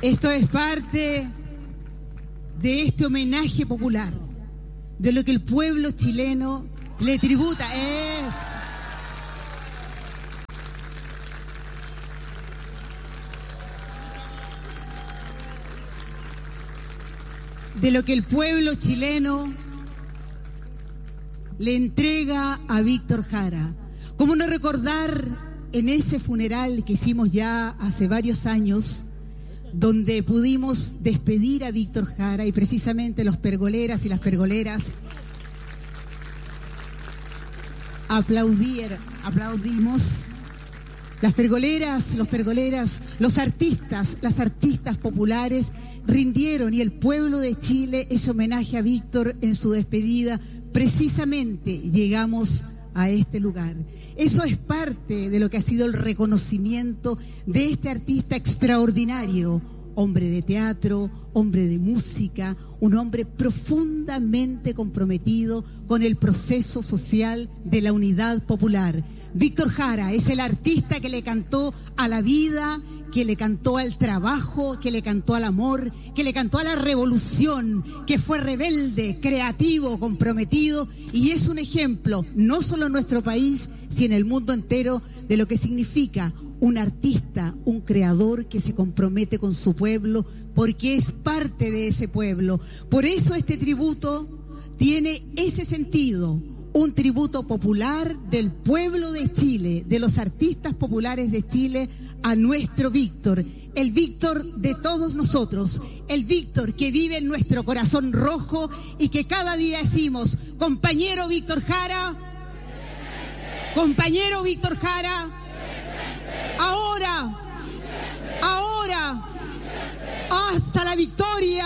Esto es parte de este homenaje popular, de lo que el pueblo chileno le tributa. De lo que el pueblo chileno le entrega a Víctor Jara. ¿Cómo no recordar en ese funeral que hicimos ya hace varios años, donde pudimos despedir a Víctor Jara y precisamente los pergoleras y las pergoleras aplaudimos? Las pergoleras, los pergoleras, los artistas, las artistas populares rindieron, y el pueblo de Chile ese homenaje a Víctor en su despedida. Precisamente llegamos a este lugar. Eso es parte de lo que ha sido el reconocimiento de este artista extraordinario, hombre de teatro, hombre de música, un hombre profundamente comprometido con el proceso social de la unidad popular. Víctor Jara es el artista que le cantó a la vida, que le cantó al trabajo, que le cantó al amor, que le cantó a la revolución, que fue rebelde, creativo, comprometido, y es un ejemplo, no solo en nuestro país, sino en el mundo entero, de lo que significa un artista, un creador que se compromete con su pueblo, porque es parte de ese pueblo. Por eso este tributo tiene ese sentido, un tributo popular del pueblo de Chile, de los artistas populares de Chile, a nuestro Víctor, el Víctor de todos nosotros, el Víctor que vive en nuestro corazón rojo y que cada día decimos: compañero Víctor Jara, compañero Víctor Jara, ahora, hasta la victoria.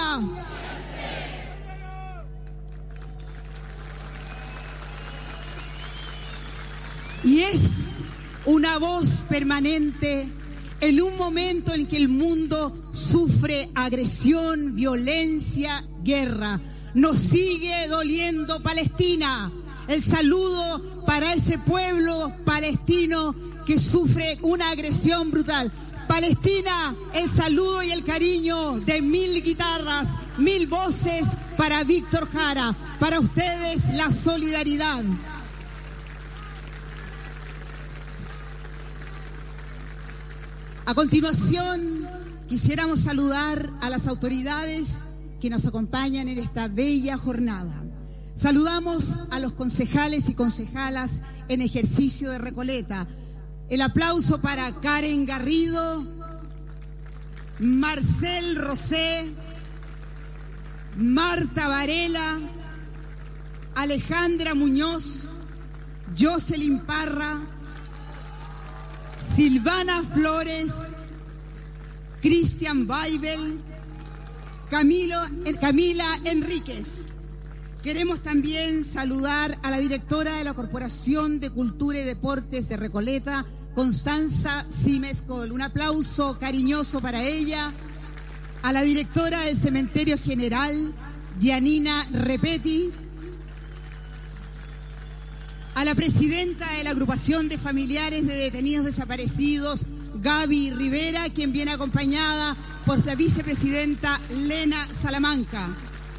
Y es una voz permanente en un momento en que el mundo sufre agresión, violencia, guerra. Nos sigue doliendo Palestina. El saludo para ese pueblo palestino que sufre una agresión brutal. Palestina, el saludo y el cariño de 1000 guitarras, 1000 voces para Víctor Jara. Para ustedes la solidaridad. A continuación, quisiéramos saludar a las autoridades que nos acompañan en esta bella jornada. Saludamos a los concejales y concejalas en ejercicio de Recoleta. El aplauso para Karen Garrido, Marcel Rosé, Marta Varela, Alejandra Muñoz, Jocelyn Parra, Silvana Flores, Cristian Weibel, Camila Enríquez. Queremos también saludar a la directora de la Corporación de Cultura y Deportes de Recoleta, Constanza Simescol. Un aplauso cariñoso para ella. A la directora del Cementerio General, Gianina Repetti. A la presidenta de la Agrupación de Familiares de Detenidos Desaparecidos, Gaby Rivera, quien viene acompañada por la vicepresidenta Lena Salamanca.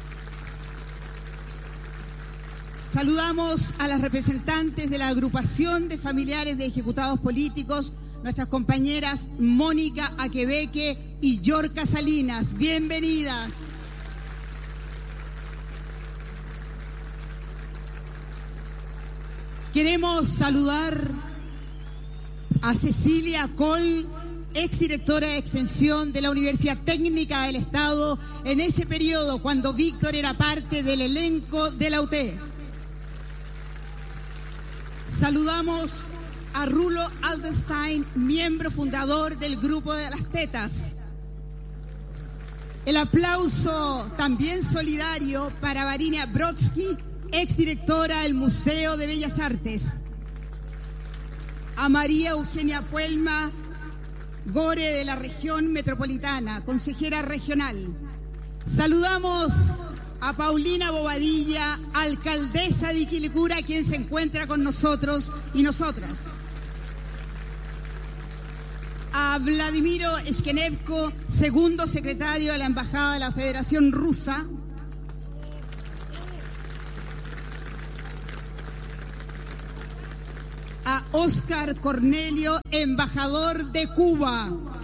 Saludamos a las representantes de la Agrupación de Familiares de Ejecutados Políticos, nuestras compañeras Mónica Aquebeque y Yorca Salinas. Bienvenidas. Queremos saludar a Cecilia Coll, exdirectora de Extensión de la Universidad Técnica del Estado, en ese periodo cuando Víctor era parte del elenco de la UTE. Saludamos a Rulo Aldenstein, miembro fundador del Grupo de las Tetas. El aplauso también solidario para Varinia Brodsky, exdirectora del Museo de Bellas Artes. A María Eugenia Puelma Gore de la región metropolitana, consejera regional. Saludamos a Paulina Bobadilla, alcaldesa de Quilicura, quien se encuentra con nosotros y nosotras. A a Vladimiro Shkenevko, segundo secretario de la Embajada de la Federación Rusa, a Óscar Cornelio, embajador de Cuba.